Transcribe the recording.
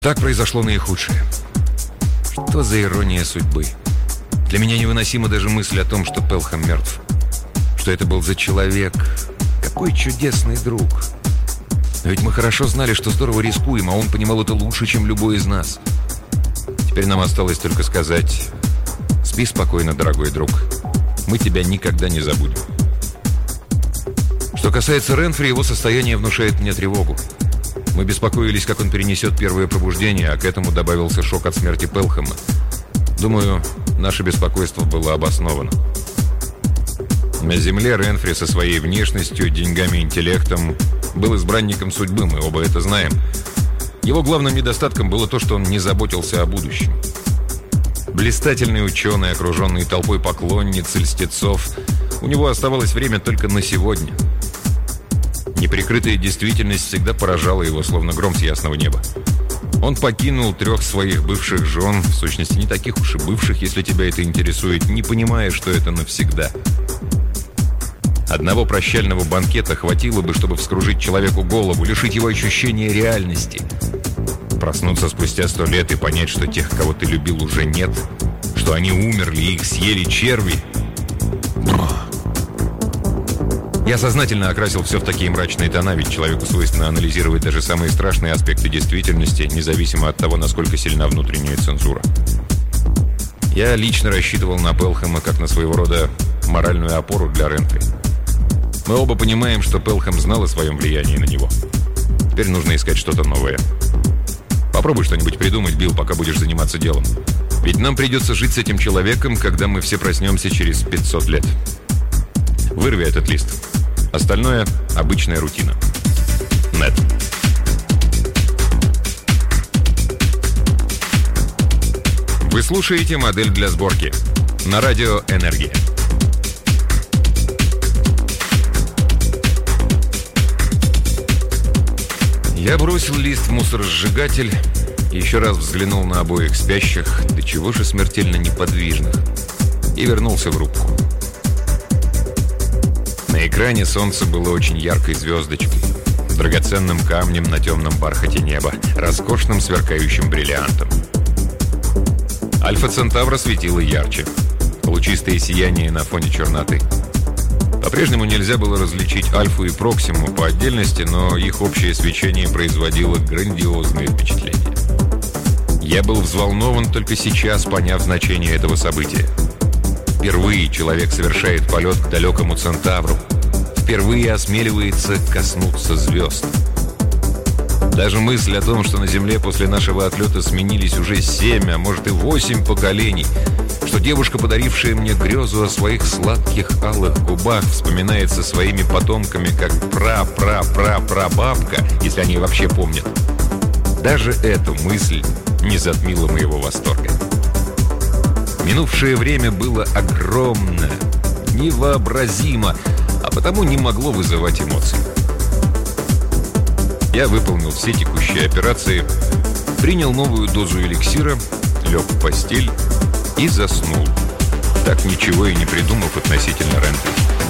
Так произошло наихудшее. Что за ирония судьбы? Для меня невыносима даже мысль о том, что Пелхэм мертв. Что это был за человек? Какой чудесный друг! Но ведь мы хорошо знали, что здорово рискуем, а он понимал это лучше, чем любой из нас. Теперь нам осталось только сказать: спи спокойно, дорогой друг. Мы тебя никогда не забудем. Что касается Ренфри, его состояние внушает мне тревогу. Мы беспокоились, как он перенесет первое пробуждение, а к этому добавился шок от смерти Пелхэма. Думаю, наше беспокойство было обосновано. На земле Ренфри со своей внешностью, деньгами и интеллектом был избранником судьбы, мы оба это знаем. Его главным недостатком было то, что он не заботился о будущем. Блистательный ученый, окруженный толпой поклонниц и льстецов, у него оставалось время только на сегодня. Неприкрытая действительность всегда поражала его, словно гром с ясного неба. Он покинул 3 своих бывших жен, в сущности, не таких уж и бывших, если тебя это интересует, не понимая, что это навсегда. Одного прощального банкета хватило бы, чтобы вскружить человеку голову, лишить его ощущения реальности. Проснуться спустя 100 лет и понять, что тех, кого ты любил, уже нет, что они умерли и их съели черви. Я сознательно окрасил все в такие мрачные тона, ведь человеку свойственно анализировать даже самые страшные аспекты действительности, независимо от того, насколько сильна внутренняя цензура. Я лично рассчитывал на Пелхэма как на своего рода моральную опору для Ренфри. Мы оба понимаем, что Пелхэм знал о своем влиянии на него. Теперь нужно искать что-то новое. Попробуй что-нибудь придумать, Билл, пока будешь заниматься делом. Ведь нам придется жить с этим человеком, когда мы все проснемся через 500 лет. Вырви этот лист. Остальное – обычная рутина. Нет. Вы слушаете «Модель для сборки» на радио «Энергия». Я бросил лист в мусоросжигатель и еще раз взглянул на обоих спящих, до чего же смертельно неподвижных, и вернулся в рубку. На экране солнце было очень яркой звездочкой, драгоценным камнем на темном бархате неба, роскошным сверкающим бриллиантом. Альфа Центавра светила ярче, лучистое сияние на фоне черноты. По-прежнему нельзя было различить Альфу и Проксиму по отдельности, но их общее свечение производило грандиозное впечатление. Я был взволнован, только сейчас поняв значение этого события. Впервые человек совершает полет к далекому Центавру. Впервые осмеливается коснуться звезд. Даже мысль о том, что на Земле после нашего отлета сменились уже 7, а может и 8 поколений, что девушка, подарившая мне грезу о своих сладких алых губах, вспоминается своими потомками как пра-пра-пра-прабабка, если они вообще помнят. Даже эту мысль не затмила моего восторга. Минувшее время было огромно, невообразимо, а потому не могло вызывать эмоций. Я выполнил все текущие операции, принял новую дозу эликсира, лег в постель и заснул, так ничего и не придумав относительно Ренфри.